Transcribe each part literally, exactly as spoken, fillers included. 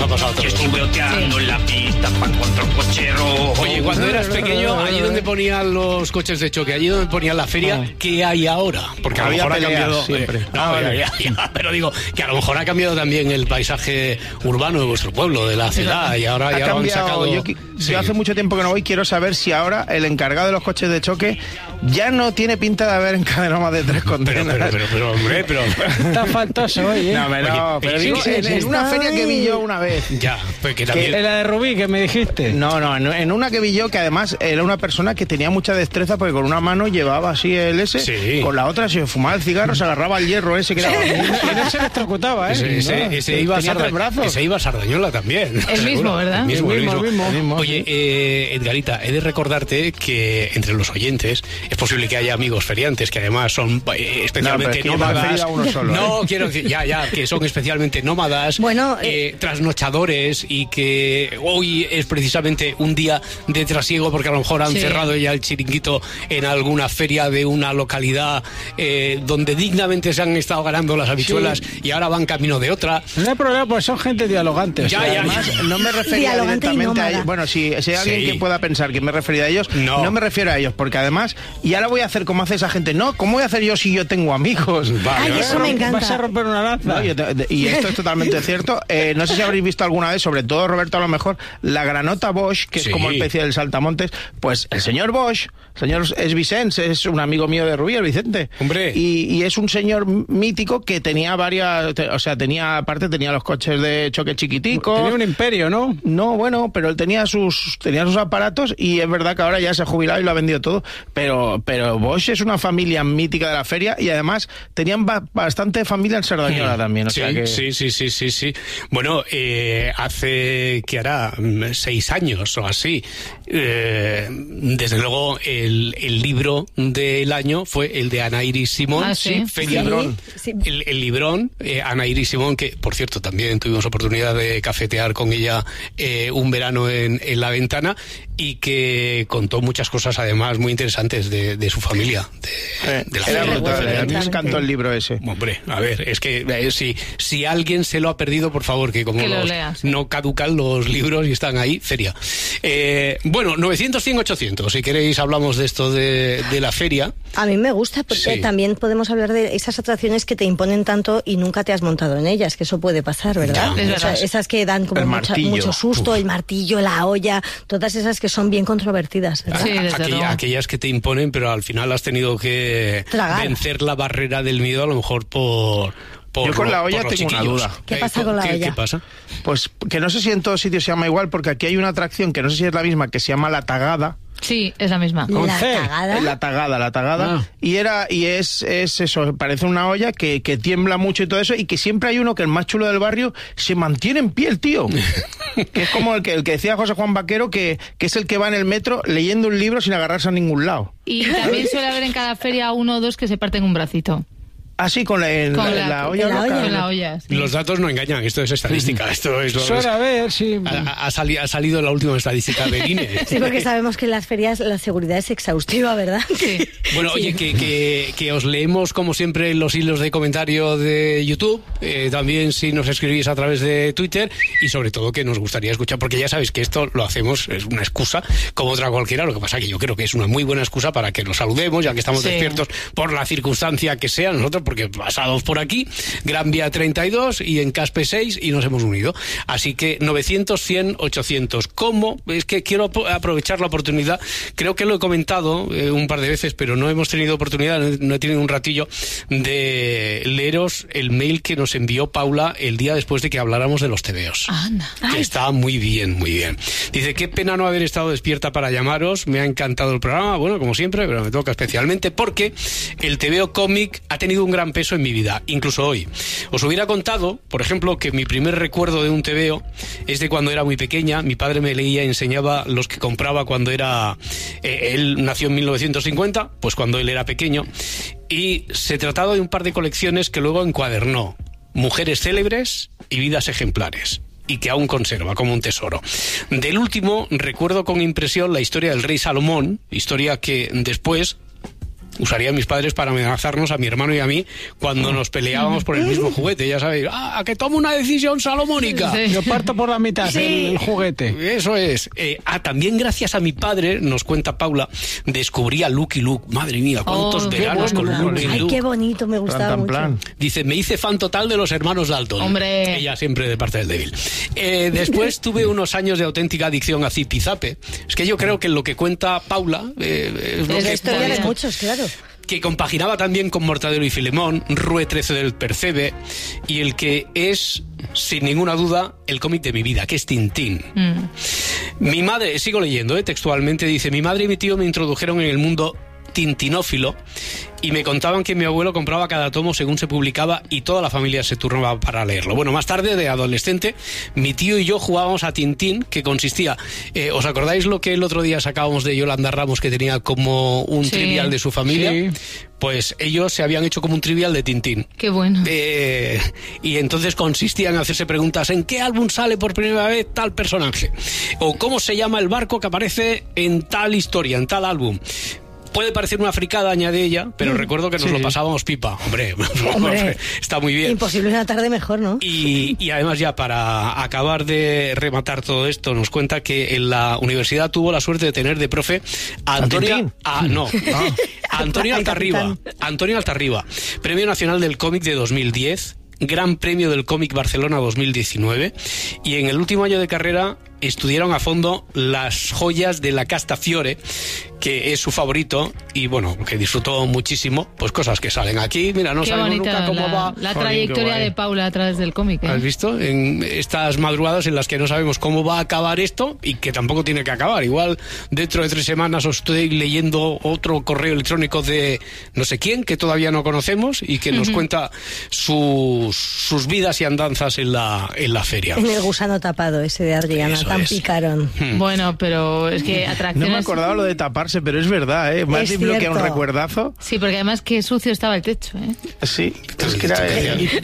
ha pasado a todos. Estuve oteando en la pista para encontrar un coche rojo. Oye, cuando eras pequeño, allí donde ponían los coches de choque, allí donde ponían la feria, ¿qué hay ahora? Porque a lo Había mejor ha peleas cambiado... siempre. Eh, no, Ah, ya, vale. ya, ya, pero digo, que a lo mejor ha cambiado también el paisaje urbano de vuestro pueblo, de la ciudad, y ahora, Ha y ahora han cambiado. sacado... Yo, qui- Sí. yo hace mucho tiempo que no voy, quiero saber si ahora el encargado de los coches de choque ya no tiene pinta de haber encadenado más de tres Pero, condenas. pero, pero, pero, hombre, pero... Está faltoso hoy, ¿eh? No, me no, Oye, pero sí, digo, sí, en, sí, en sí. una feria que vi yo una vez. Ya, pues que En también... la de Rubí, que me dijiste. No, no, en, en una que vi yo que además era una persona que tenía mucha destreza porque con una mano llevaba así el ese, Sí. con la otra se fumaba el cigarro, se agarraba el hierro ese que daba. Y no se electrocutaba, ¿eh? Ese, ese, No, ese iba a tenía tres Sarda- brazos. ese iba a Sardañola también. El mismo, Seguro. ¿verdad? El mismo, El el mismo, mismo. el mismo. Oye, eh, Edgarita, he de recordarte que entre los oyentes es posible que haya amigos feriantes que además son eh, especialmente No, pero es que yo me he nómadas. referido a uno solo, no, ¿eh? quiero decir, ya, ya, que son especialmente nómadas, Bueno, eh, trasnochadores y que hoy es precisamente un día de trasiego porque a lo mejor han Sí. cerrado ya el chiringuito en alguna feria de una localidad eh, donde dignamente se han estado ganando las habichuelas y ahora van camino de otra. No hay problema, pues son gente dialogante. o Ya, sea, ya, Además, ya. no me refería Dialogante y directamente a nómada. ellos. Bueno, si, si hay alguien Sí. que pueda pensar que me refería a ellos, No. no. me refiero a ellos, porque además, y ahora voy a hacer como hace esa gente. No, ¿cómo voy a hacer yo si yo tengo amigos? Vale, Ay, vale. eso me encanta. Vas a romper una lanza. No, yo te- de- y esto es totalmente cierto. Eh, no sé si habréis visto alguna vez, sobre todo Roberto a lo mejor, la granota Bosch, que Sí. es como especie del saltamontes. Pues el señor Bosch, el señor es Vicens, es un amigo mío de Rubí, el Vicente. Hombre. Y, y es un señor mítico que tenía varias, te- o sea, tenía, aparte tenía los coches de choque chiquiticos. Tenía un imperio, ¿no? No, bueno, pero él tenía sus tenía sus aparatos y es verdad que ahora ya se ha jubilado y lo ha vendido todo. Pero pero Bosch es una familia mítica de la feria y además tenían ba- bastante familia en Sardañola también. O sí, sea que... sí, sí, sí, sí, sí. Bueno, eh, hace, ¿qué hará? Mm, Seis años o así. Eh, desde luego, el, el libro del año fue el de Ana Iris Simón. Ah, ¿sí? Feria. Sí, sí. El, el librón, eh, Ana Iris Simón, que por cierto también tuvimos oportunidad de cafetear con ella eh, un verano en, en La Ventana y que contó muchas cosas además muy interesantes de, de su familia. De, Eh, de la era feria. brutal, bueno, a mí me encantó el libro ese. Hombre, a ver, es que eh, si, si alguien se lo ha perdido, por favor, que como Que lo los- lea, sí. no caducan los libros y están ahí, feria. Eh, bueno, novecientos, cien, ochocientos, si queréis hablamos de esto de, de la feria. A mí me gusta porque Sí. también podemos hablar de esas atracciones que te imponen tanto y nunca te has montado en ellas, que eso puede pasar, ¿verdad? Ya. Es O sea, verdad. esas que dan como El mucha- martillo. mucho susto, el martillo, la olla, todas esas que son bien controvertidas, ¿verdad? Sí, desde Aquella- luego. aquellas que te imponen, pero al final has tenido que Tragar. vencer la barrera del miedo, a lo mejor por... por Yo con la lo- olla por los tengo una chiquillos. duda. ¿Qué Eh, pasa con la ¿qué- olla? ¿Qué pasa? Pues que no sé si en todos sitios se llama igual, porque aquí hay una atracción que no sé si es la misma, que se llama La Tagada. Sí, es la misma. Con La C. cagada. La tagada, la tagada. Ah. Y era, y es, es eso, parece una olla que, que tiembla mucho y todo eso, y que siempre hay uno que el más chulo del barrio se mantiene en pie el tío. Que es como el que, el que decía José Juan Vaquero, que, que es el que va en el metro leyendo un libro sin agarrarse a ningún lado. Y también suele haber en cada feria uno o dos que se parten un bracito. Así con la, en Con la, la- la olla en la loca. olla. Con la olla, sí. Los datos no engañan, esto es estadística. Esto es lo- Suele haber, sí. ha, ha sali- ha salido la última estadística del I N E. Sí, porque sabemos que en las ferias la seguridad es exhaustiva, ¿verdad? Sí. Bueno, oye, que, que, que os leemos como siempre en los hilos de comentario de YouTube, eh, también si nos escribís a través de Twitter y sobre todo que nos gustaría escuchar, porque ya sabéis que esto lo hacemos, es una excusa como otra cualquiera, lo que pasa que yo creo que es una muy buena excusa para que nos saludemos, ya que estamos Sí. despiertos por la circunstancia que sea, nosotros porque pasados por aquí, Gran Vía treinta y dos y en Caspe seis y nos hemos unido. Así que novecientos, cien, ochocientos. ¿Cómo? Es que quiero ap- aprovechar la oportunidad, creo que lo he comentado eh, un par de veces, pero no hemos tenido oportunidad, no he- no he tenido un ratillo de leeros el mail que nos envió Paula el día después de que habláramos de los tebeos. Anda. Que está muy bien, muy bien. Dice, qué pena no haber estado despierta para llamaros, me ha encantado el programa, bueno, como siempre, pero me toca especialmente porque el tebeo cómic ha tenido un gran peso en mi vida, incluso hoy. Os hubiera contado, por ejemplo, que mi primer recuerdo de un tebeo es de cuando era muy pequeña, mi padre me leía y enseñaba los que compraba cuando era... Eh, él nació en mil novecientos cincuenta, pues cuando él era pequeño, y se trataba de un par de colecciones que luego encuadernó. Mujeres célebres y vidas ejemplares, y que aún conserva como un tesoro. Del último recuerdo con impresión la historia del rey Salomón, historia que después usaría mis padres para amenazarnos a mi hermano y a mí cuando nos peleábamos por el mismo juguete. Ya sabéis, ah, a que tome una decisión salomónica. Sí. Yo parto por la mitad Sí. el, el juguete. Eso es. Eh, ah, también gracias a mi padre, nos cuenta Paula, descubrí a Lucky Luke. Madre mía, cuántos Oh, qué veranos con bueno. Lucky Ay, Luke. qué bonito, me gustaba Plan, tan mucho. plan. Dice, me hice fan total de los hermanos Dalton. Hombre. Ella siempre de parte del débil. Eh, después tuve unos años de auténtica adicción a Zipizape. Es que yo creo que lo que cuenta Paula eh, es lo Es que la historia de podía- muchos, claro. que compaginaba también con Mortadelo y Filemón, Rue trece del Percebe, y el que es, sin ninguna duda, el cómic de mi vida, que es Tintín. Mm. Mi madre, sigo leyendo, eh, textualmente, dice, mi madre y mi tío me introdujeron en el mundo tintinófilo y me contaban que mi abuelo compraba cada tomo según se publicaba y toda la familia se turnaba para leerlo. Bueno, más tarde, de adolescente, mi tío y yo jugábamos a Tintín, que consistía... Eh, ¿os acordáis lo que el otro día sacábamos de Yolanda Ramos, que tenía como un Sí. trivial de su familia? Sí. Pues ellos se habían hecho como un trivial de Tintín. Qué bueno. Eh, y entonces consistía en hacerse preguntas: ¿en qué álbum sale por primera vez tal personaje? O ¿cómo se llama el barco que aparece en tal historia, en tal álbum? Puede parecer una fricada, añade ella, pero recuerdo que nos Sí. lo pasábamos pipa. Hombre, Hombre. está muy bien. Imposible una tarde mejor, ¿no? Y, y además, ya para acabar de rematar todo esto, nos cuenta que en la universidad tuvo la suerte de tener de profe a Antonio, Tintín? a, no, a Antonio Al Altarriba, capitán. Antonio Altarriba, Premio Nacional del Cómic de dos mil diez, Gran Premio del Cómic Barcelona dos mil diecinueve, y en el último año de carrera estudiaron a fondo las joyas de la Casta Fiore, que es su favorito, y bueno, que disfrutó muchísimo, pues cosas que salen aquí. Mira, no Qué sabemos bonita nunca cómo la, va. la Jolín, qué trayectoria guay. de Paula a través del cómic. ¿eh? ¿Has visto? En estas madrugadas en las que no sabemos cómo va a acabar esto y que tampoco tiene que acabar. Igual dentro de tres semanas os estoy leyendo otro correo electrónico de no sé quién que todavía no conocemos y que nos cuenta sus, sus vidas y andanzas en la, en la feria. En el gusano tapado ese de Adriana, Eso tan es. picarón. Bueno, pero es que No atracciones... me acordaba lo de taparse, pero es verdad, ¿eh? Más Es desbloquea un cierto. recuerdazo. Sí, porque además qué sucio estaba el techo, ¿eh? Sí, es que era...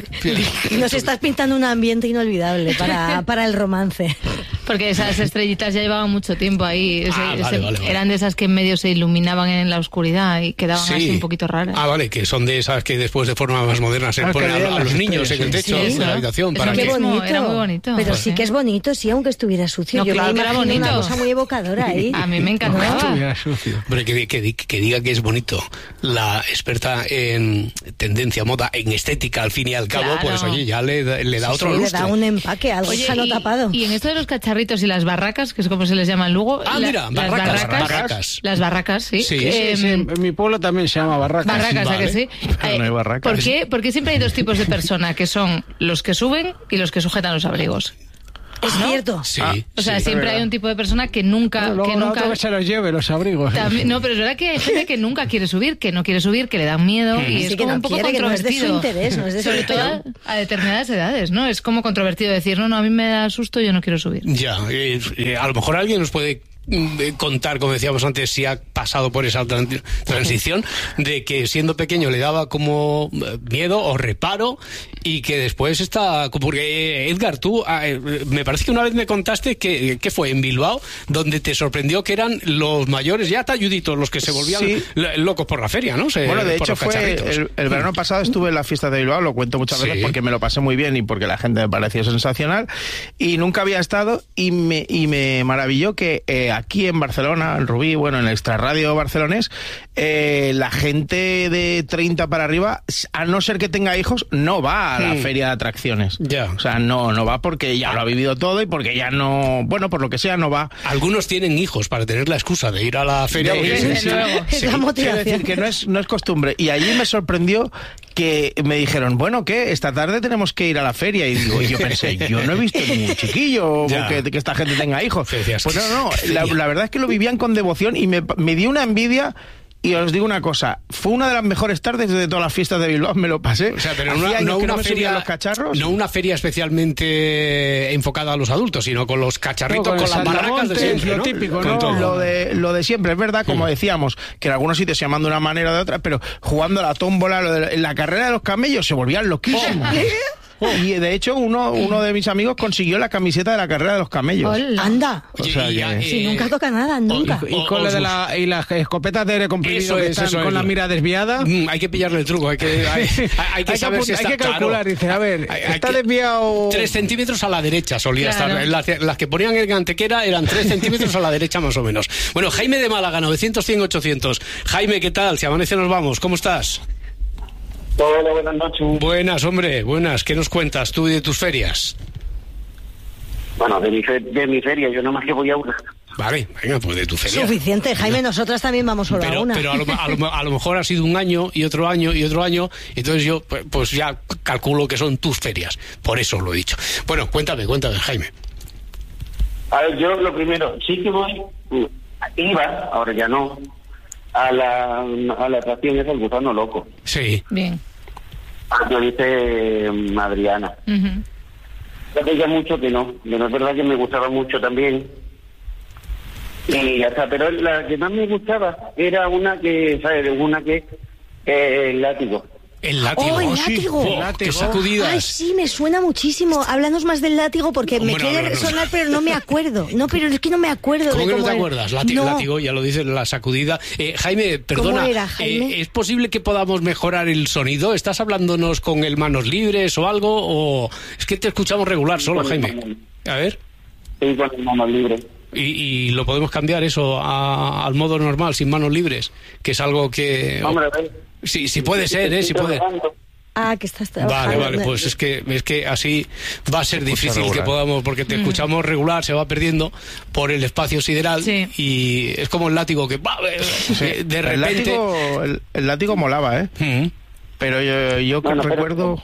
Y nos estás pintando un ambiente inolvidable para, para el romance. Porque esas estrellitas ya llevaban mucho tiempo ahí. Ese- Ah, vale, ese- vale, vale. Eran de esas que en medio se iluminaban en la oscuridad y quedaban Sí. así un poquito raras. Ah, vale, que son de esas que después de forma más moderna se Ah, ponen que a, vean a los las niños en el estrellas, techo sí. de Sí, la ¿no? habitación. Eso Para que que... Qué Mismo, bonito. era muy bonito. Pero Sí. sí que es bonito, sí, aunque estuviera sucio. No, Yo claro me que era imagino una bonito. cosa muy evocadora ahí. A mí me encantaba. Estuviera sucio. Hombre, que, que, di- que diga que es bonito la experta en tendencia, moda, en estética, al fin y al cabo, Claro. pues oye, ya le, da- le da Sí, otro sí, le lustre. da un empaque al Oye, gusano y, tapado. y en esto de los cacharritos y las barracas, que es como se les llama en Lugo. Ah, mira, las barracas, barracas, barracas. Las barracas, sí. Sí, Eh, Sí, en mi pueblo también se llama Barracas. Barracas, ¿a Vale. que sí? Pero no hay barracas. ¿por qué, ¿Por qué siempre hay dos tipos de personas? Que son los que suben y los que sujetan los abrigos. Es cierto. Sí, O sea, sí. siempre hay un tipo de persona que nunca... Pero luego que la nunca otra que se los lleve, los abrigos. También- no, pero es verdad que hay gente que nunca quiere subir, que no quiere subir, que le dan miedo y es Sí, que como no un poco quiere, que no es de su controvertido. interés, no es de su Sobre todo a, a determinadas edades, ¿no? Es como controvertido decir, no, no, a mí me da susto, yo no quiero subir. Ya, eh, eh, a lo mejor alguien nos puede mm, eh, contar, como decíamos antes, si ha pasado por esa tran- transición de que siendo pequeño le daba como eh, miedo o reparo y que después está... Porque eh, Edgar, tú ah, eh, me parece que una vez me contaste que, que fue en Bilbao donde te sorprendió que eran los mayores, ya talluditos, los que se volvían Sí. lo- locos por la feria, ¿no? Se- Bueno, de por hecho los fue cacharritos. el, el verano pasado estuve en la fiesta de Bilbao, lo cuento muchas Sí. veces porque me lo pasé muy bien y porque la gente me pareció sensacional y nunca había estado y me, y me maravilló que eh, aquí en Barcelona, en Rubí, bueno, en el extrarradio barcelonés, eh, la gente de treinta para arriba, a no ser que tenga hijos, no va a la Hmm. feria de atracciones. Ya. O sea, no, no va porque ya lo ha vivido todo y porque ya no, bueno, por lo que sea, no va. Algunos tienen hijos para tener la excusa de ir a la feria. De- porque- sí, Desde sí. luego. Es la Quiero motivación. decir que no es, no es costumbre. Y allí me sorprendió que me dijeron, bueno, ¿qué? Esta tarde tenemos que ir a la feria. Y digo, y yo pensé, yo no he visto ningún chiquillo Ya. que, que esta gente tenga hijos. Sí, decías, Pues no, no, ¿qué la, feria? la verdad es que lo vivían con devoción y me, me dio una envidia. Y os digo una cosa, fue una de las mejores tardes de todas las fiestas de Bilbao, me lo pasé. O sea, pero Hacía no, años no que una me subía feria, a los cacharros. no una feria especialmente enfocada a los adultos, sino con los cacharritos, No, con con, el las barracas de saltamontes, siempre, lo ¿no? típico, Con ¿no? todo. Lo de, lo de siempre, es verdad, como decíamos, que en algunos sitios se llaman de una manera o de otra, pero jugando a la tómbola, lo de la, en la carrera de los camellos se volvían loquísimos. Y de hecho uno, uno de mis amigos consiguió la camiseta de la carrera de los camellos. Hola. Anda. O sea Y- y- que- Si nunca toca nada, nunca. Y con lo de la, y las escopetas de aire comprimido Eso que es, están eso con es. la mira desviada. Mm, hay que pillarle el truco, hay que, hay, hay que Hay que saber apun- si hay está que calcular, claro. dice, a ver, Hay- hay está que- desviado... Tres centímetros a la derecha solía Claro. estar. Las, las que ponían en Antequera eran tres centímetros a la derecha más o menos. Bueno, Jaime de Málaga, novecientos, cien, ochocientos. Jaime, ¿qué tal? Si amanece nos vamos. ¿Cómo estás? Hola, buenas noches. Buenas, hombre, buenas. ¿Qué nos cuentas tú de tus ferias? Bueno, de mi, fe- de mi feria, yo nada más que voy a una. Vale, venga, pues de tu feria. Suficiente, Jaime, nosotras también vamos solo a Pero, una. pero a, lo, a, lo, a lo mejor ha sido un año y otro año y otro año, entonces yo pues, pues ya calculo que son tus ferias. Por eso lo he dicho. Bueno, cuéntame, cuéntame, Jaime. A ver, yo lo primero, sí que voy, mm, iba, ahora ya no, a la, a la atracción esa, el gusano loco. Sí. Bien. Lo dice mm, Adriana. Ujú. Yo veía mucho que no, pero es verdad que me gustaba mucho también. Y ya está, pero la que más me gustaba era una que, ¿sabes? Una que, eh, el látigo. El látigo. ¡Oh, el sí. látigo! Oh, ¡Qué sacudidas! Ay, sí, me suena muchísimo. Háblanos más del látigo porque me Bueno, quiere háblanos. sonar, pero no me acuerdo. No, pero es que no me acuerdo. ¿Cómo de que no cómo te era. acuerdas? Látigo, No. látigo, ya lo dice la sacudida. Eh, Jaime, perdona, era, Jaime? eh, ¿es posible que podamos mejorar el sonido? ¿Estás hablándonos con el manos libres o algo? ¿O es que te escuchamos regular solo, Jaime? A ver. Sí, con el manos libres. Y, y lo podemos cambiar eso a- al modo normal, sin manos libres, que es algo que... Hombre, a ver. Sí, sí puede ser, ¿eh? Sí Estoy puede. trabajando. Ah, que estás trabajando. Vale, vale, No, pues es que es que así va a ser difícil regular. que podamos, porque te escuchamos regular, se va perdiendo por el espacio sideral Sí. y es como el látigo que ¡bah! eh, de El repente... látigo, el, el látigo molaba, ¿eh? Mm. Pero yo, yo que Bueno, pero- recuerdo...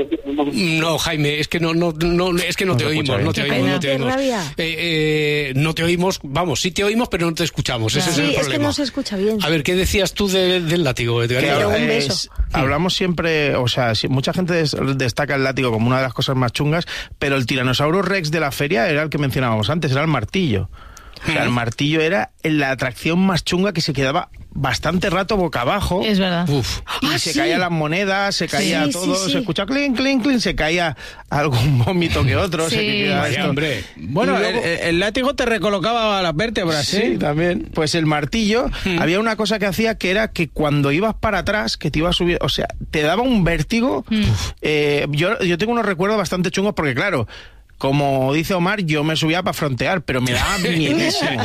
No, Jaime, es que no, no, no, es que no, No te se oímos, escucha no bien. te Qué oímos, pena. no te Qué oímos. rabia. Eh, eh, no te oímos, vamos, sí te oímos, pero no te escuchamos, ese Sí, es el es que problema. no se escucha bien. A ver, ¿qué decías tú de- del látigo, Edgar? Que Pero ahora un es- beso. hablamos siempre, o sea, si- mucha gente des- destaca el látigo como una de las cosas más chungas, pero el Tyrannosaurus Rex de la feria era el que mencionábamos antes, era el martillo. O sea, el martillo era la atracción más chunga que se quedaba bastante rato boca abajo. Es verdad. Uf. Y Ah, se sí. caían las monedas, se caía Sí, todo, sí, sí. se escuchaba clink, clink, clink, se caía algún vómito que otro. Sí. se quedaba Vaya, esto. hombre. Bueno, Y luego- el, el- el látigo te recolocaba las vértebras, Sí, ¿eh? también. Pues el martillo, Hmm. había una cosa que hacía que era que cuando ibas para atrás, que te ibas a subir, o sea, te daba un vértigo. Hmm. Eh, yo, yo tengo unos recuerdos bastante chungos porque, claro, como dice Omar, yo me subía para frontear, pero me daba miedísimo.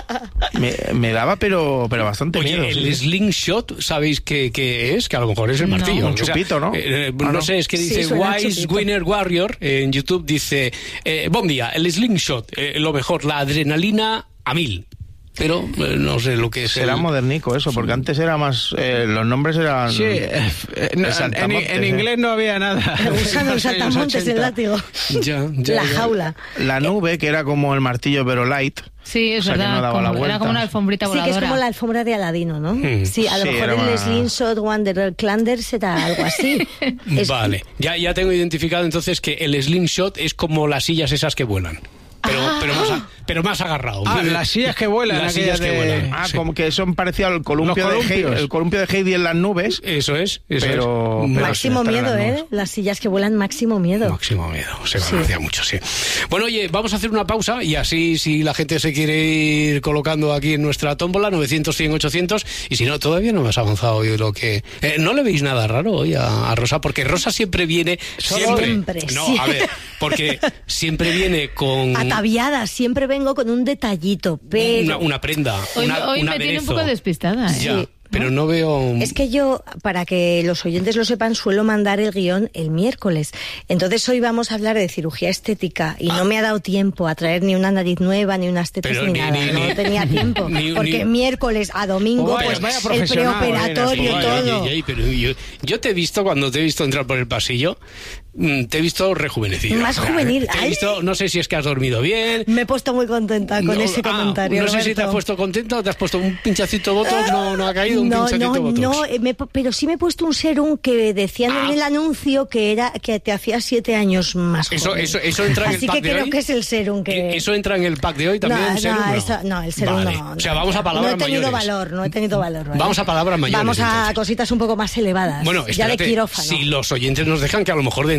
me, me daba, pero, pero bastante Oye, miedo. el sí. slingshot, ¿sabéis qué, qué es? Que a lo mejor es el No. martillo. Un O sea, chupito, ¿no? eh, eh, Ah, no no. sé, es que Sí, dice suena a Wise chupito. Winner Warrior en YouTube, dice, eh, buen día, el slingshot, eh, lo mejor, la adrenalina a mil. Pero eh, no sé lo que es Será el- modernico eso, porque antes era más... eh, los nombres eran... Sí, eh, eh, no, El en, saltamontes, en eh. inglés no había nada. El gusano, el saltamontes, el látigo. Ya, ya, La ya. jaula. La nube, que era como el martillo, pero light. Sí, es O sea, que verdad. no daba como- la era vuelta. como una alfombrita Sí, que voladora. es como la alfombra de Aladino, ¿no? Hmm. Sí, a lo Sí, mejor era el una- Slingshot Wanderer Clander será algo así. Es- Vale, ya, ya tengo identificado entonces que el slingshot es como las sillas esas que vuelan. Pero, pero, más, a- pero más agarrado. Ah, las sillas que vuelan, Las aquellas sillas que de- vuelan. Ah, sí. como que son parecidos al columpio Los de columpios. Heidi, el columpio de Heidi en las nubes. Eso es, eso Pero- es. pero Máximo sí, estar en miedo, las ¿eh? nubes. Las sillas que vuelan, máximo miedo. Máximo miedo, se conocía mucho, sí. Bueno, oye, vamos a hacer una pausa y así si la gente se quiere ir colocando aquí en nuestra tómbola, novecientos, cien, ochocientos, y si no, todavía no me has avanzado hoy lo que... Eh, ¿No le veis nada raro hoy a, a Rosa? Porque Rosa siempre viene... Siempre. Siempre, No, sí. a ver, porque siempre viene con... Ataviada, siempre vengo con un detallito, pero... Una, una prenda, Hoy, una, hoy un me tiene un aderezo. poco despistada, ¿eh? Ya, Sí. pero no veo... Es que yo, para que los oyentes lo sepan, suelo mandar el guión el miércoles. Entonces hoy vamos a hablar de cirugía estética y no me ha dado tiempo a traer ni una nariz nueva, ni unas tetas, Pero ni, ni- nada. ni- no ni- tenía tiempo. ni- porque ni- miércoles a domingo, Vaya, pues vaya el profesional, preoperatorio y Elena, todo. Oye, oye, pero yo, yo te he visto, cuando te he visto entrar por el pasillo, mm, te he visto rejuvenecido. Más juvenil. Te he Ay. visto, no sé si es que has dormido bien. Me he puesto muy contenta con No, ese ah, comentario. No sé si te Roberto. has puesto contento o te has puesto un pinchacito Botox, no, no ha caído un no, pinchacito no, Botox. no, eh, me he pu- pero sí me he puesto un serum que decían Ah. en el anuncio que era que te hacía siete años más Eso, joven. eso, eso entra en Así el pack que de creo hoy. que es el serum que... Eh, ¿Eso entra en el pack de hoy también? No, serum, no, eso- no, el serum Vale. no, O sea, no. vamos a palabras No he tenido mayores. valor, no he tenido valor. ¿vale? Vamos a palabras mayores, Vamos a entonces. cositas un poco más elevadas. Bueno, ya de espérate, quirófano. si los oyentes nos dejan que a lo mejor de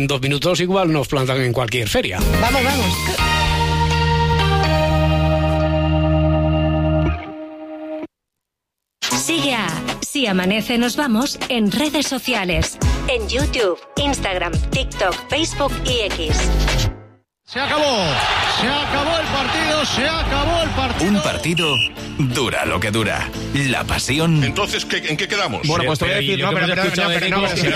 en dos minutos igual nos plantan en cualquier feria. Vamos, vamos. Sigue a Si Amanece Nos Vamos en redes sociales. En YouTube, Instagram, TikTok, Facebook y X. Se acabó, se acabó el partido, se acabó el partido. Un partido dura lo que dura. La pasión. Entonces, ¿qué, ¿en qué quedamos? Bueno, pues te voy a decir, no, pero, pero, pero, pero, no, pero,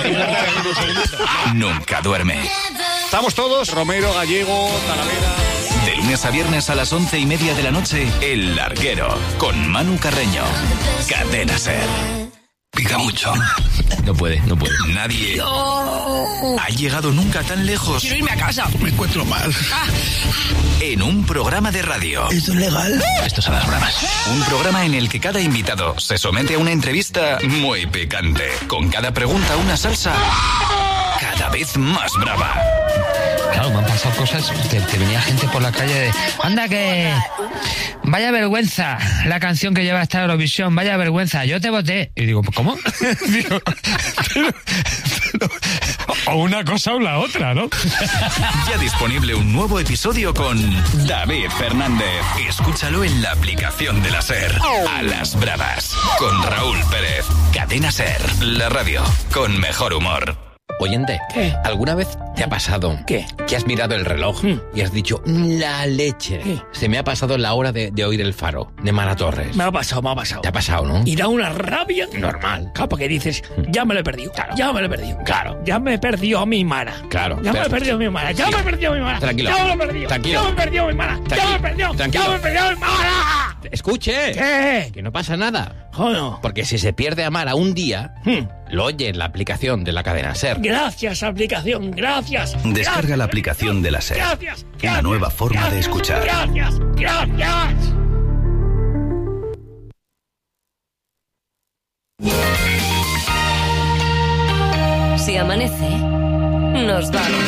pero, nunca duerme. Estamos todos, Romero, Gallego, Talavera. De lunes a viernes a las once y media de la noche, El Larguero, con Manu Carreño. Cadena Ser. Pica mucho. No puede, no puede. Nadie no. ha llegado nunca tan lejos. Quiero irme a casa. Me encuentro mal. Ah. En un programa de radio. ¿Esto es legal? Esto son las bromas. Un programa en el que cada invitado se somete a una entrevista muy picante. Con cada pregunta una salsa cada vez más brava. Claro, me han pasado cosas que, que venía gente por la calle de... Anda que... Vaya vergüenza la canción que lleva esta Eurovisión, vaya vergüenza, yo te voté. Y digo, ¿cómo? digo, pero, pero, o una cosa o la otra, ¿no? Ya disponible un nuevo episodio con David Fernández. Escúchalo en la aplicación de la SER. A las bravas, con Raúl Pérez. Cadena SER, la radio con mejor humor. Oyente, ¿qué? ¿Alguna vez te ha pasado ¿qué? que has mirado el reloj ¿Mm? y has dicho, la leche? ¿Qué? Se me ha pasado la hora de, de oír el faro de Mara Torres. Me ha pasado, me ha pasado. ¿Te ha pasado, no? Y da una rabia. Normal. Claro, porque dices, ya me lo he perdido. Claro. Ya me lo he perdido. Claro. Ya me he perdido a mi Mara. Claro. Ya pero... me he perdido a mi Mara. Ya sí. me he perdido a mi Mara. Tranquilo. Ya me lo he perdido. Tranquilo. Ya me he perdido a mi Mara. Tranquilo. Ya me he perdido. Tranquilo. Ya me he perdido a mi Mara. Escuche. ¿Qué? Que no pasa nada. Joder. Porque si se pierde a Mara un día, hmm. lo oye en la aplicación de la cadena SER. Gracias, aplicación. Gracias. Descarga gracias. la aplicación de la SER. Gracias. Una gracias, nueva forma gracias, de escuchar. Gracias. Gracias. Si amanece, nos vamos.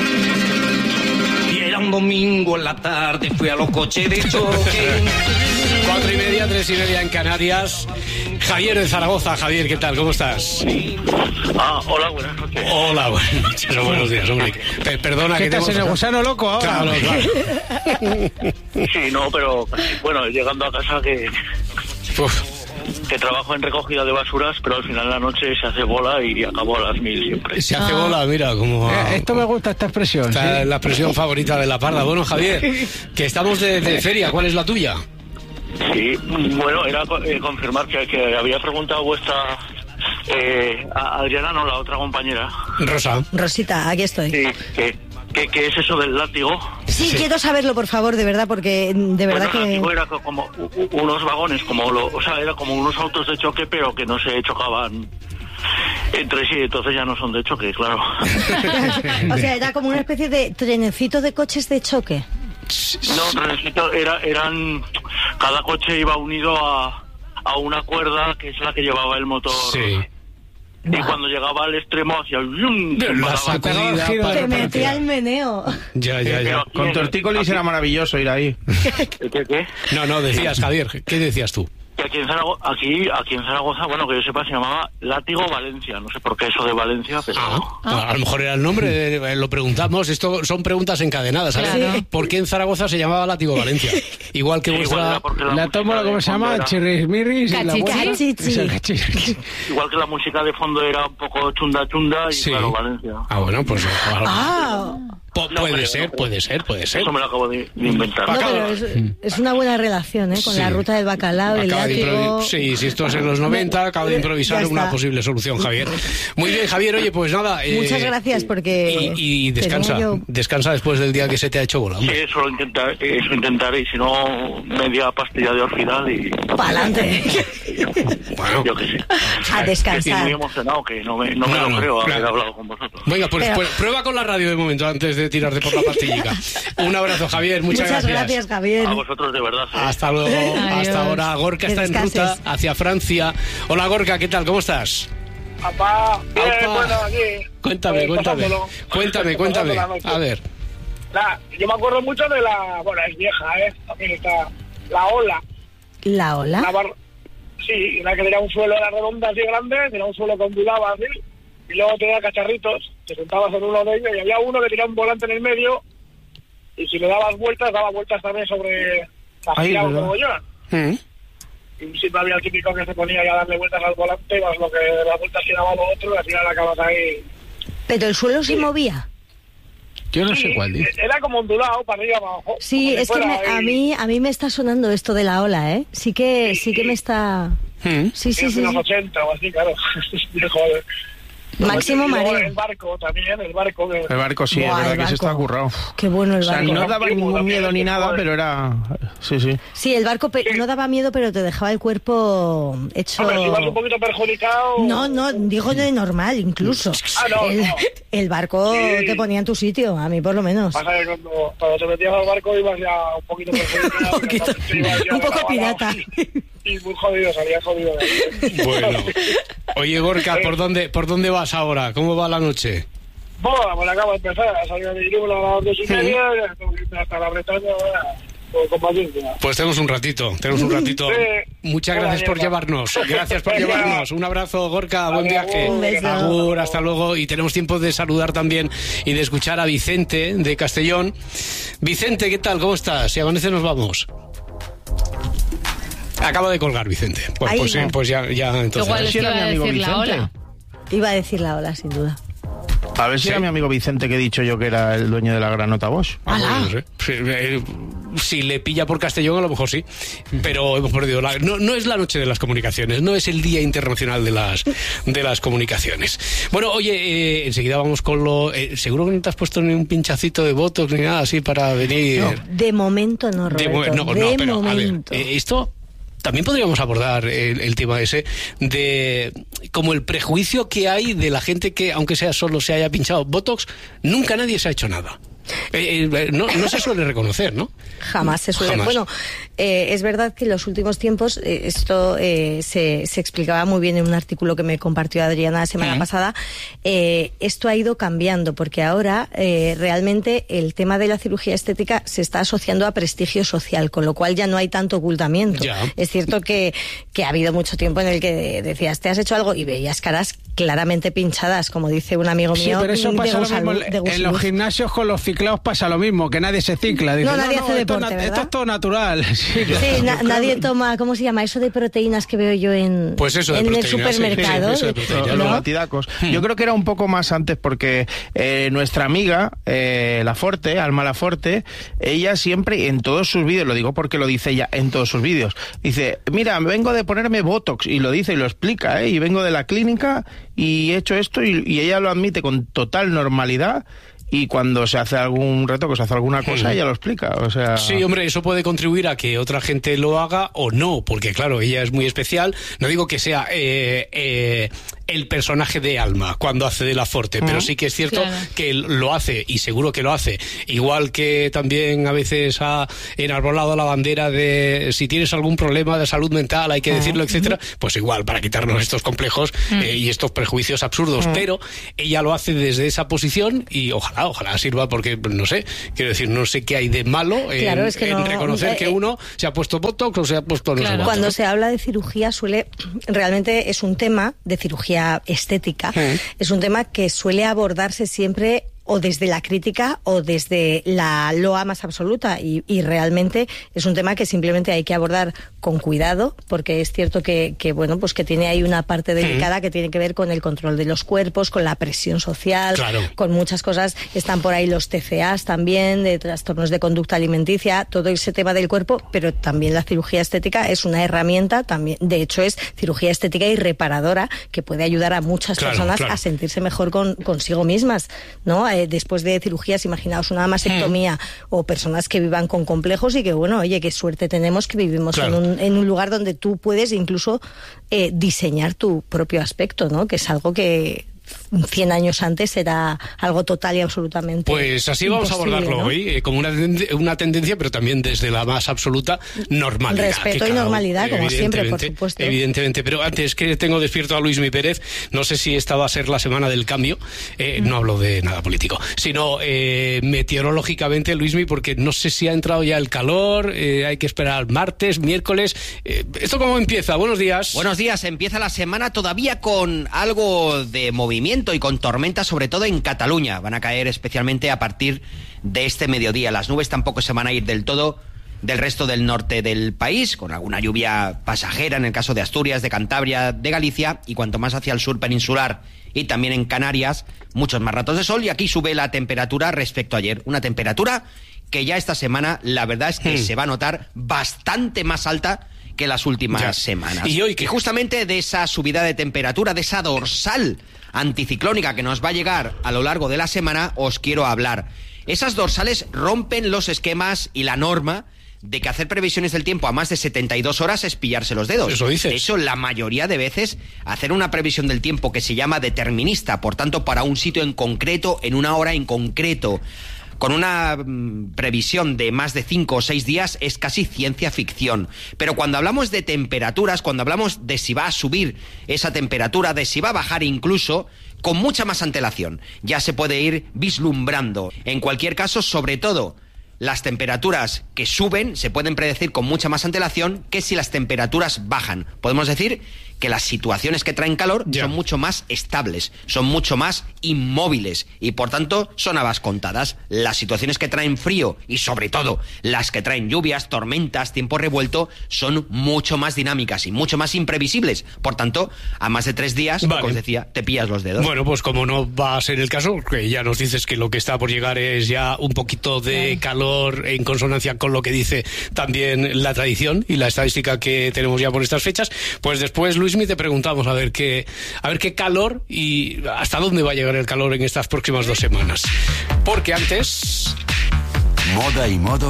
Y era un domingo en la tarde, fui a los coches de choque. Cuatro y media, tres y media en Canarias. Javier de Zaragoza. Javier, ¿qué tal? ¿Cómo estás? Ah, hola, buenas noches. Hola, buenas noches. Buenos días, hombre. P- perdona ¿Qué que estás te en el gusano loco ahora? Claro, claro. Sí, no, pero bueno, llegando a casa que... Uf. Que trabajo en recogida de basuras, pero al final de la noche se hace bola y acabo a las mil siempre. Se hace bola, mira, como... Eh, esto me gusta, esta expresión. Esta ¿sí? La expresión favorita de la parda. Bueno, Javier, que estamos de, de feria, ¿cuál es la tuya? Sí, bueno, era eh, confirmar que, que había preguntado vuestra... Eh, a Adriana, no, la otra compañera. Rosa. Rosita, aquí estoy. Sí, que... ¿Qué, ¿Qué es eso del látigo? Sí, sí, quiero saberlo, por favor, de verdad, porque de verdad bueno, el que... látigo era como unos vagones, como lo, o sea, era como unos autos de choque, pero que no se chocaban entre sí, entonces ya no son de choque, claro. O sea, era como una especie de trenecito de coches de choque. No, trenecito, era, eran... Cada coche iba unido a, a una cuerda, que es la que llevaba el motor... Sí. Y cuando llegaba al extremo hacía el... La sacudida para... Te metía el meneo. Ya, ya, ya. Con tortícolis era maravilloso ir ahí. ¿Qué, qué? No, no, decías, Javier, ¿qué decías tú? Que aquí en Zaragoza, aquí, aquí en Zaragoza, bueno, que yo sepa, se llamaba Látigo Valencia. No sé por qué eso de Valencia, pero... Ah, a lo mejor era el nombre, eh, lo preguntamos. Esto son preguntas encadenadas, ¿sabes? Claro. ¿Por qué en Zaragoza se llamaba Látigo Valencia? Igual que Sí, vuestra... igual la, La tómbola, ¿cómo se llama? Era... Chirrismirris. y la buena. Cachichi. Cachichi. Igual que la música de fondo era un poco chunda chunda y Sí. claro, Valencia. Ah, bueno, pues... Ah, Po- No, puede pero- ser, puede ser, puede ser. Eso me lo acabo de, de inventar. no, pero es, es una buena relación, ¿eh? Con Sí. la ruta del bacalao, el Acaba de látigo... improvi- Sí, si esto es en los noventa, acaba de improvisar Ya una está. posible solución, Javier. Muy bien, Javier, oye, pues nada... eh, Muchas gracias, porque... Y, y descansa, tenía yo- descansa después del día que se te ha hecho bola, Sí, hombre. eso lo intentar, eso intentaré y si no, media pastilla de orfidal y... Pa'lante. Bueno. Yo qué sé. A Estoy muy descansar. emocionado que no me, no me No, lo no, creo claro. haber hablado con vosotros. Venga, pues, Pero- pues prueba con la radio de momento antes de tirarte por la pastillica. Un abrazo, Javier, muchas, Muchas gracias, Javier. A vosotros de verdad. ¿eh? Hasta luego, Adiós. hasta ahora. Gorka Que está en ruta descanses. hacia Francia. Hola, Gorka, ¿qué tal? ¿Cómo estás? Papá, bien, Apa. bueno, aquí. Cuéntame, Eh, cuéntame. pasándolo. Cuéntame, cuéntame. Pasando la noche. A ver. Nada, yo me acuerdo mucho de la... Bueno, es vieja, ¿eh? También está... La ola. ¿La ola? La bar... Sí, la que tenía un suelo, era redonda así grande, tenía un suelo que ondulaba así, y luego tenía cacharritos, te sentabas en uno de ellos y había uno que tenía un volante en el medio y si le dabas vueltas, daba vueltas también sobre la gira o como yo. Mm. Y siempre había el típico que se ponía a darle vueltas al volante, más lo que las vueltas que daba lo otro, y al final acabas ahí. ¿Pero el suelo se movía? Yo no Sí, sé cuál dice. Era como ondulado, para arriba, para abajo. Sí, como si es que fuera me- ahí. a mí a mí me está sonando esto de la ola, ¿eh? Sí que sí que me está... Sí, sí, sí. Es sí. unos ochenta o así, claro. Viejo, eh. Máximo Y luego mareo. el barco también, el barco. Que... El barco sí, Buah, es verdad el que se barco. está currado. Qué bueno el O sea, barco. no daba ningún miedo ni nada, pero era... Sí, sí. Sí, el barco pe- no daba miedo, pero te dejaba el cuerpo hecho... Hombre, si vas un poquito perjudicado... No, no, digo de normal incluso. Ah, no, el, no. el barco Sí. te ponía en tu sitio, a mí por lo menos. Pasa que cuando, cuando te metías al barco ibas ya un poquito perjudicado. Un poquito, te ibas ya un poco rebalado, pirata. Y, y muy jodido, salía jodido. de ahí. Bueno. Oye, Gorka, ¿por dónde, ¿por dónde vas ahora? ¿Cómo va la noche? Bueno, pues acabo de empezar, salí de Irún a las dos y media, y tengo que irme hasta la Bretaña, ahora, con, con paciencia. Pues tenemos un ratito, tenemos un ratito. Sí. Muchas Hola, gracias por mierda. llevarnos. Gracias por Venga. llevarnos. Un abrazo, Gorka. Buen Vale, viaje. un beso. Agur, hasta luego. Y tenemos tiempo de saludar también y de escuchar a Vicente de Castellón. Vicente, ¿qué tal? ¿Cómo estás? Si amanece nos vamos. Acaba de colgar, Vicente. Pues, Ahí pues, sí, va. pues ya, ya entonces. Igual es si que era iba a mi amigo decir la Vicente. ola. Iba a decir la ola, sin duda. A ver si Sí. era mi amigo Vicente que he dicho yo que era el dueño de la granota Bosch. Ah, ¡Hala! bueno, no sé. Sí, eh, si le pilla por Castellón, a lo mejor sí. Pero hemos perdido la... No, no es la noche de las comunicaciones, no es el Día Internacional de las, de las Comunicaciones. Bueno, oye, eh, enseguida vamos con lo... eh, seguro que no te has puesto ni un pinchacito de Botox ni nada así para venir... De momento no, De Roberto. mo- no, de no, pero a ver, momento. eh, esto también podríamos abordar el, el tema ese de como el prejuicio que hay de la gente que, aunque sea solo se haya pinchado Botox, nunca nadie se ha hecho nada. Eh, eh, no, no se suele reconocer, ¿no? Jamás se suele. Jamás. Bueno, eh, es verdad que en los últimos tiempos eh, esto eh, se, se explicaba muy bien en un artículo que me compartió Adriana la semana Ujú. pasada. Eh, esto ha ido cambiando porque ahora eh, realmente el tema de la cirugía estética se está asociando a prestigio social, con lo cual ya no hay tanto ocultamiento. Ya. Es cierto que, que ha habido mucho tiempo en el que decías, ¿te has hecho algo? Y veías caras claramente pinchadas, como dice un amigo Sí, mío. pero eso de pasa lo Gusalú- mismo. de En los Gusalú. gimnasios con los ciclados pasa lo mismo, que nadie se cicla. Dice, No, nadie hace esto, deporte, na- ¿verdad? esto es todo natural. Sí, claro. Sí, na- nadie toma, ¿cómo se llama? Eso de proteínas que veo yo en, Pues eso de en el proteínas, sí, supermercado. sí, eso de proteínas. Los ¿no? batidacos. Yo creo que era un poco más antes porque eh, nuestra amiga, eh, Laforte, Alma Laforte, ella siempre en todos sus vídeos, lo digo porque lo dice ella en todos sus vídeos, dice, mira, vengo de ponerme Botox, y lo dice y lo explica, ¿eh? Y vengo de la clínica y he hecho esto, y, y ella lo admite con total normalidad. Y cuando se hace algún retoque, se hace alguna cosa, Hmm. ella lo explica. O sea... Sí, hombre, eso puede contribuir a que otra gente lo haga o no, porque claro, ella es muy especial. No digo que sea eh, eh, el personaje de Alma cuando hace de Laforte, pero sí que es cierto Claro. que él lo hace, y seguro que lo hace. Igual que también a veces ha enarbolado la bandera de si tienes algún problema de salud mental hay que decirlo, etcétera, pues igual, para quitarnos estos complejos eh, y estos prejuicios absurdos. Pero ella lo hace desde esa posición y ojalá, ojalá sirva, porque no sé, quiero decir, no sé qué hay de malo en, Claro, es que en no- reconocer eh, que eh, uno se ha puesto Botox o se ha puesto no sé Claro. cuánto. Cuando se habla de cirugía suele, realmente es un tema de cirugía estética, Sí. es un tema que suele abordarse siempre o desde la crítica o desde la loa más absoluta, y, y realmente es un tema que simplemente hay que abordar con cuidado, porque es cierto que, que bueno, pues que tiene ahí una parte delicada que tiene que ver con el control de los cuerpos, con la presión social, Claro. con muchas cosas. Están por ahí los T C As también, de trastornos de conducta alimenticia, todo ese tema del cuerpo, pero también la cirugía estética es una herramienta, también, de hecho es cirugía estética y reparadora, que puede ayudar a muchas Claro, personas claro. a sentirse mejor con, consigo mismas, ¿no? Eh, después de cirugías, imaginaos una mastectomía o personas que vivan con complejos y que, bueno, oye, qué suerte tenemos que vivimos Claro. en, un, en un lugar donde tú puedes incluso eh, diseñar tu propio aspecto, ¿no? Que es algo que cien años antes era algo total y absolutamente Pues así vamos a imposible, abordarlo ¿no? hoy, eh, como una, tenden- una tendencia, pero también desde la más absoluta normalidad. Respeto que y cada- normalidad, como siempre, por evidentemente, supuesto. Evidentemente, pero antes que tengo despierto a Luismi Pérez, no sé si esta va a ser la semana del cambio, eh, no hablo de nada político, sino eh, meteorológicamente, Luismi, porque no sé si ha entrado ya el calor, eh, hay que esperar martes, miércoles. Eh, ¿Esto cómo empieza? Buenos días. Buenos días, empieza la semana todavía con algo de movimiento viento y con tormenta, sobre todo en Cataluña. Van a caer especialmente a partir de este mediodía. Las nubes tampoco se van a ir del todo del resto del norte del país, con alguna lluvia pasajera en el caso de Asturias, de Cantabria, de Galicia, y cuanto más hacia el sur peninsular y también en Canarias, muchos más ratos de sol, y aquí sube la temperatura respecto a ayer. Una temperatura que ya esta semana, la verdad es que hmm. se va a notar bastante más alta que las últimas ya. semanas. Y hoy que justamente de esa subida de temperatura, de esa dorsal anticiclónica que nos va a llegar a lo largo de la semana, os quiero hablar. Esas dorsales rompen los esquemas y la norma de que hacer previsiones del tiempo a más de setenta y dos horas es pillarse los dedos. Eso dices. De hecho, la mayoría de veces hacer una previsión del tiempo que se llama determinista, por tanto, para un sitio en concreto, en una hora en concreto, con una mmm, previsión de más de cinco o seis días, es casi ciencia ficción. Pero cuando hablamos de temperaturas, cuando hablamos de si va a subir esa temperatura, de si va a bajar incluso, con mucha más antelación, ya se puede ir vislumbrando. En cualquier caso, sobre todo, las temperaturas que suben se pueden predecir con mucha más antelación que si las temperaturas bajan. Podemos decir que las situaciones que traen calor ya. son mucho más estables, son mucho más inmóviles y por tanto son habas contadas. Las situaciones que traen frío y sobre todo las que traen lluvias, tormentas, tiempo revuelto son mucho más dinámicas y mucho más imprevisibles. Por tanto, a más de tres días, vale. como os decía, te pillas los dedos. Bueno, pues como no va a ser el caso, que ya nos dices que lo que está por llegar es ya un poquito de calor en consonancia con lo que dice también la tradición y la estadística que tenemos ya por estas fechas, pues después, Luis, te preguntamos a ver qué a ver qué calor y hasta dónde va a llegar el calor en estas próximas dos semanas. Porque antes... Moda y modos